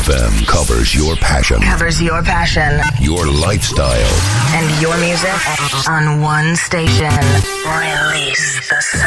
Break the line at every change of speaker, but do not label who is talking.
FM covers your passion.
Covers your passion.
Your lifestyle.
And your music on one station. Release the sound.